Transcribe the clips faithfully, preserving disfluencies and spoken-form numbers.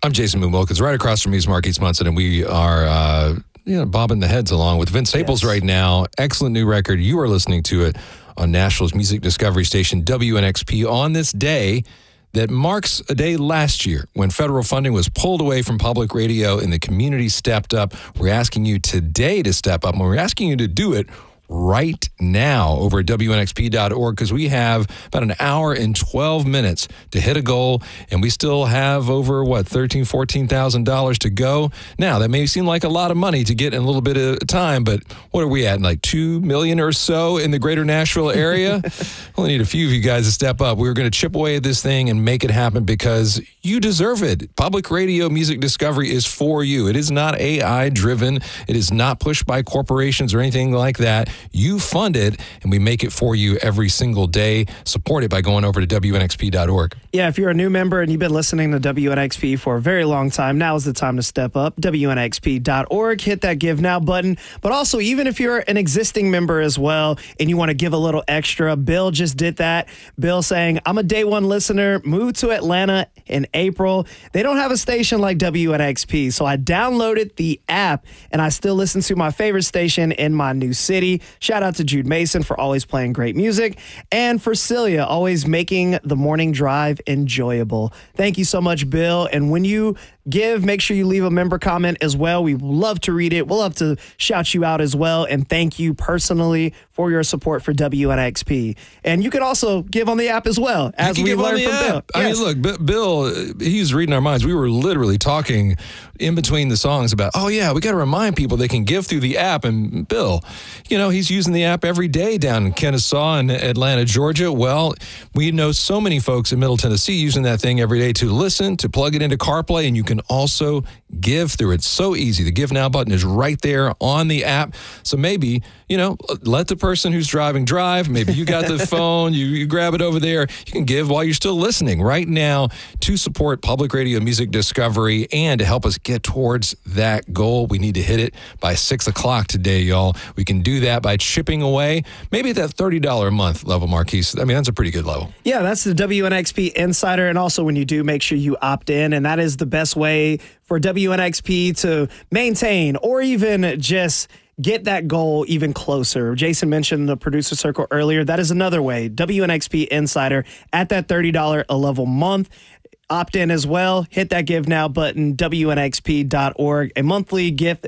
I'm Jason Moon Wilkins. Right across from me is Marquise Munson, and we are uh, you know, bobbing the heads along with Vince Staples yes. right now. Excellent new record. You are listening to it on Nashville's music discovery station, W N X P, on this day that marks a day last year when federal funding was pulled away from public radio and the community stepped up. We're asking you today to step up, and we're asking you to do it right now over at W N X P dot org, because we have about an hour and twelve minutes to hit a goal, and we still have over, what, thirteen thousand dollars, fourteen thousand dollars to go. Now, that may seem like a lot of money to get in a little bit of time, but what are we at, like two million dollars or so in the greater Nashville area? We'll need a few of you guys to step up. We're going to chip away at this thing and make it happen because you deserve it. Public radio music discovery is for you. It is not A I-driven. It is not pushed by corporations or anything like that. You fund it, and we make it for you every single day. Support it by going over to W N X P dot org. Yeah, if you're a new member and you've been listening to W N X P for a very long time, now is the time to step up. W N X P dot org, hit that Give Now button. But also, even if you're an existing member as well and you want to give a little extra, Bill just did that. Bill saying, I'm a day one listener, moved to Atlanta in April. They don't have a station like W N X P, so I downloaded the app, and I still listen to my favorite station in my new city. Shout out to Jude Mason for always playing great music, and for Celia, always making the morning drive enjoyable. Thank you so much, Bill. And when you give, make sure you leave a member comment as well. We love to read it. We'll love to shout you out as well, and thank you personally for your support for W N X P. And you can also give on the app as well, as we learned from Bill. I yes. mean, look, B- Bill, he's reading our minds. We were literally talking in between the songs about, oh, yeah, we got to remind people they can give through the app. And Bill, you know, he's using the app every day down in Kennesaw and Atlanta, Georgia. Well, we know so many folks in Middle Tennessee using that thing every day to listen, to plug it into CarPlay, and you can also give through it. So easy. The Give Now button is right there on the app. So maybe, you know, let the person who's driving drive. Maybe you got the phone, you, you grab it over there. You can give while you're still listening right now to support public radio music discovery and to help us get towards that goal. We need to hit it by six o'clock today, y'all. We can do that by chipping away, maybe at that thirty dollars a month level, Marquise. I mean, that's a pretty good level. Yeah, that's the W N X P Insider. And also when you do, make sure you opt in. And that is the best way for W N X P to maintain or even just get that goal even closer. Jason mentioned the producer circle earlier. That is another way. W N X P Insider at that thirty dollars a level month. Opt in as well. Hit that Give Now button, W N X P dot org. A monthly gift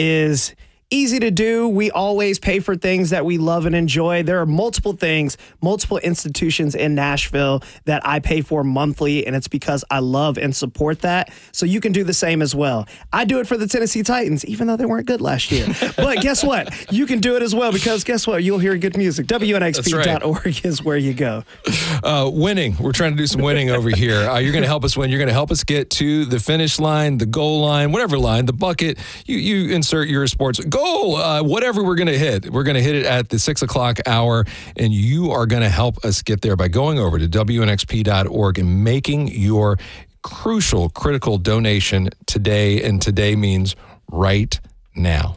is easy to do. We always pay for things that we love and enjoy. There are multiple things, multiple institutions in Nashville that I pay for monthly, and it's because I love and support that. So you can do the same as well. I do it for the Tennessee Titans, even though they weren't good last year. But guess what? You can do it as well, because guess what? You'll hear good music. W N X P dot org right. is where you go. Uh, winning. We're trying to do some winning over here. Uh, you're going to help us win. You're going to help us get to the finish line, the goal line, whatever line, the bucket. You, you insert your sports goal. Uh, whatever we're going to hit, we're going to hit it at the six o'clock hour, and you are going to help us get there by going over to W N X P dot org and making your crucial, critical donation today, and today means right now.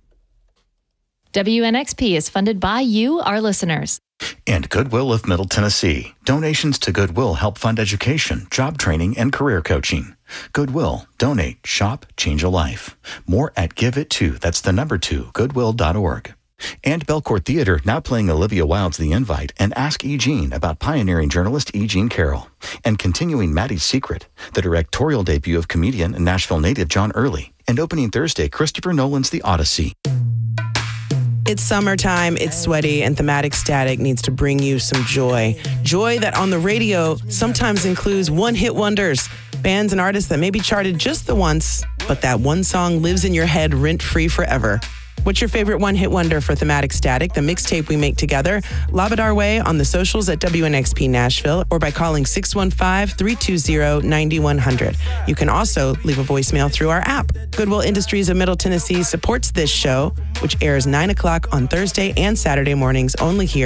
W N X P is funded by you, our listeners. And Goodwill of Middle Tennessee. Donations to Goodwill help fund education, job training, and career coaching. Goodwill. Donate. Shop. Change a life. More at Give It To. That's the number two, goodwill dot org. And Belcourt Theater now playing Olivia Wilde's The Invite and Ask E. Jean about pioneering journalist E. Jean Carroll. And continuing Maddie's Secret, the directorial debut of comedian and Nashville native John Early. And opening Thursday, Christopher Nolan's The Odyssey. It's summertime, it's sweaty, and Thematic Static needs to bring you some joy. Joy that on the radio sometimes includes one-hit wonders, bands and artists that maybe charted just the once, but that one song lives in your head rent-free forever. What's your favorite one-hit wonder for Thematic Static, the mixtape we make together? Lob it our way on the socials at W N X P Nashville or by calling six one five, three two zero, nine one zero zero. You can also leave a voicemail through our app. Goodwill Industries of Middle Tennessee supports this show, which airs nine o'clock on Thursday and Saturday mornings only here